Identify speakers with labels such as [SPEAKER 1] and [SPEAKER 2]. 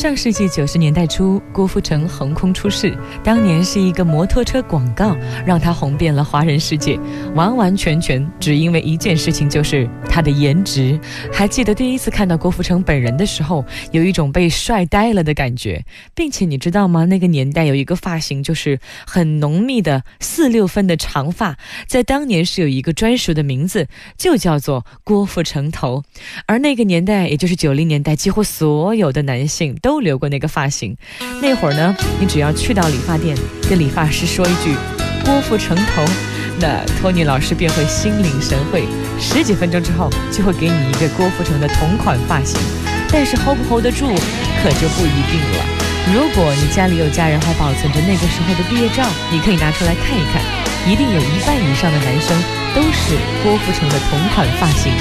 [SPEAKER 1] 上世纪90年代初，郭富城横空出世，当年是一个摩托车广告让他红遍了华人世界，完完全全只因为一件事情，就是他的颜值。还记得第一次看到郭富城本人的时候，有一种被帅呆了的感觉，并且你知道吗？那个年代有一个发型，就是很浓密的4-6分的长发，在当年是有一个专属的名字，就叫做郭富城头。而那个年代，也就是90年代，几乎所有的男性都留过那个发型。那会儿呢，你只要去到理发店，跟理发师说一句郭富城头，那托尼老师便会心领神会，10几分钟之后就会给你一个郭富城的同款发型。但是 hold 不 hold 得住可就不一定了。如果你家里有家人还保存着那个时候的毕业照，你可以拿出来看一看，一定有1半以上的男生都是郭富城的同款发型。